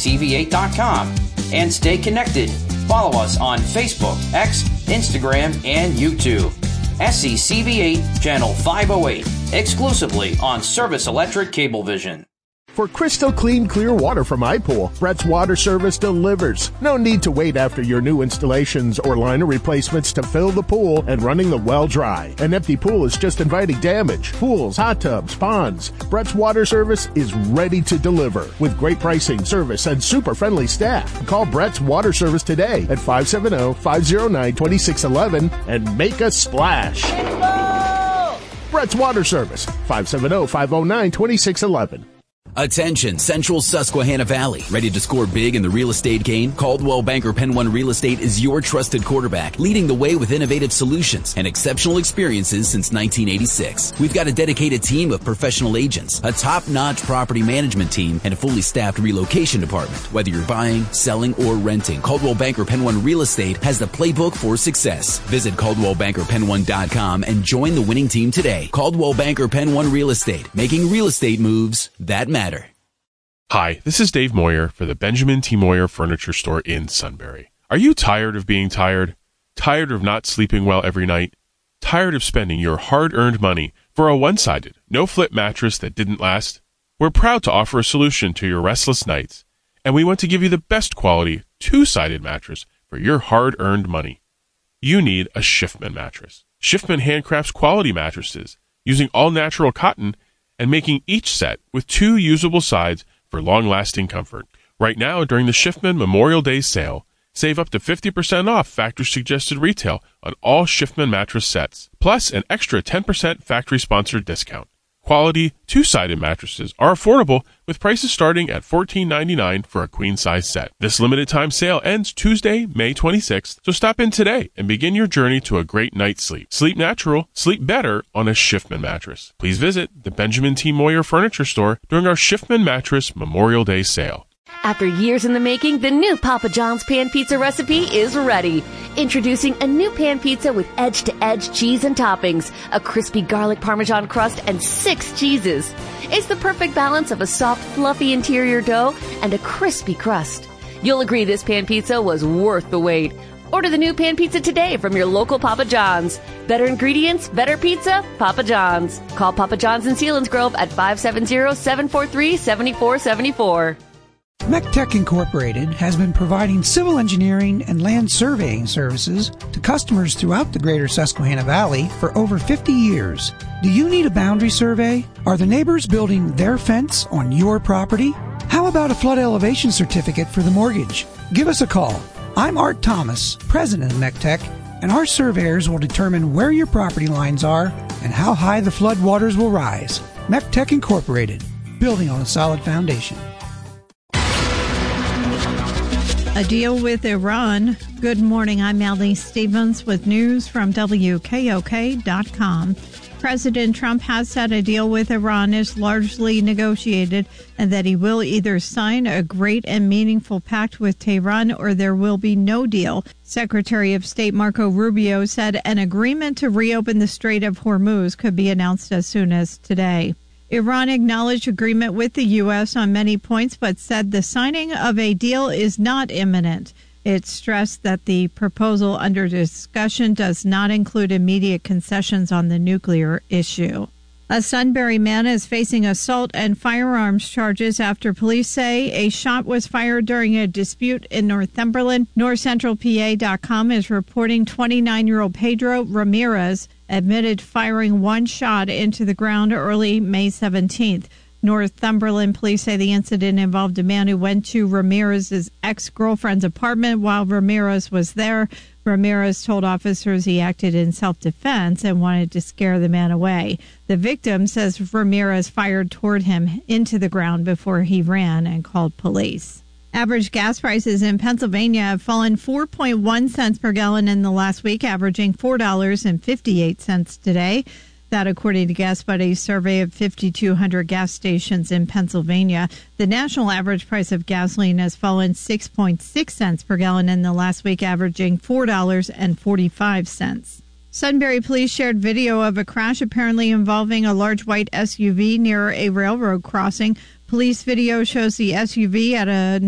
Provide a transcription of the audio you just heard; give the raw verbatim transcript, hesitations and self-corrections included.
c v eight dot com. And stay connected. Follow us on Facebook, X, Instagram, and YouTube. S C C V eight, Channel five oh eight, exclusively on Service Electric Cablevision. For crystal clean, clear water from iPool, Brett's Water Service delivers. No need to wait after your new installations or liner replacements to fill the pool and running the well dry. An empty pool is just inviting damage. Pools, hot tubs, ponds. Brett's Water Service is ready to deliver with great pricing, service, and super friendly staff. Call Brett's Water Service today at five seven zero, five zero nine, two six one one and make a splash. Brett's Water Service, five seven zero, five zero nine, two six one one. Attention, Central Susquehanna Valley. Ready to score big in the real estate game? Coldwell Banker Penn One Real Estate is your trusted quarterback, leading the way with innovative solutions and exceptional experiences since nineteen eighty-six. We've got a dedicated team of professional agents, a top-notch property management team, and a fully staffed relocation department. Whether you're buying, selling, or renting, Coldwell Banker Penn One Real Estate has the playbook for success. Visit Coldwell Banker Penn One dot com and join the winning team today. Coldwell Banker Penn One Real Estate, making real estate moves that matter. Hi, this is Dave Moyer for the Benjamin T. Moyer Furniture Store in Sunbury. Are you tired of being tired? Tired of not sleeping well every night? Tired of spending your hard-earned money for a one-sided, no-flip mattress that didn't last? We're proud to offer a solution to your restless nights, and we want to give you the best quality two-sided mattress for your hard-earned money. You need a Schiffman mattress. Schiffman handcrafts quality mattresses using all-natural cotton and making each set with two usable sides for long-lasting comfort. Right now, during the Schiffman Memorial Day sale, save up to fifty percent off factory-suggested retail on all Schiffman mattress sets, plus an extra ten percent factory-sponsored discount. Quality, two-sided mattresses are affordable with prices starting at fourteen ninety-nine for a queen-size set. This limited-time sale ends Tuesday, May twenty-sixth, so stop in today and begin your journey to a great night's sleep. Sleep natural, sleep better on a Schiffman mattress. Please visit the Benjamin T. Moyer Furniture Store during our Schiffman Mattress Memorial Day sale. After years in the making, the new Papa John's Pan Pizza recipe is ready. Introducing a new pan pizza with edge-to-edge cheese and toppings, a crispy garlic parmesan crust, and six cheeses. It's the perfect balance of a soft, fluffy interior dough and a crispy crust. You'll agree this pan pizza was worth the wait. Order the new pan pizza today from your local Papa John's. Better ingredients, better pizza, Papa John's. Call Papa John's in Selinsgrove at five seven zero, seven four three, seven four seven four. MECTEC Incorporated has been providing civil engineering and land surveying services to customers throughout the greater Susquehanna Valley for over fifty years. Do you need a boundary survey? Are the neighbors building their fence on your property? How about a flood elevation certificate for the mortgage? Give us a call. I'm Art Thomas, president of MECTEC, and our surveyors will determine where your property lines are and how high the flood waters will rise. MECTEC Incorporated, building on a solid foundation. A deal with Iran. Good morning, I'm Allie Stevens with news from W K O K dot com. President Trump has said a deal with Iran is largely negotiated and that he will either sign a great and meaningful pact with Tehran or there will be no deal. Secretary of State Marco Rubio said an agreement to reopen the Strait of Hormuz could be announced as soon as today. Iran acknowledged agreement with the U S on many points, but said the signing of a deal is not imminent. It stressed that the proposal under discussion does not include immediate concessions on the nuclear issue. A Sunbury man is facing assault and firearms charges after police say a shot was fired during a dispute in Northumberland. North Central P A dot com is reporting twenty-nine-year-old Pedro Ramirez admitted firing one shot into the ground early May seventeenth. Northumberland police say the incident involved a man who went to Ramirez's ex-girlfriend's apartment while Ramirez was there. Ramirez told officers he acted in self-defense and wanted to scare the man away. The victim says Ramirez fired toward him into the ground before he ran and called police. Average gas prices in Pennsylvania have fallen four point one cents per gallon in the last week, averaging four dollars and fifty-eight cents today. That according to Gas Buddy's survey of five thousand two hundred gas stations in Pennsylvania. The national average price of gasoline has fallen six point six cents per gallon in the last week, averaging four dollars and forty-five cents. Sunbury police shared video of a crash apparently involving a large white S U V near a railroad crossing. Police video shows the S U V at a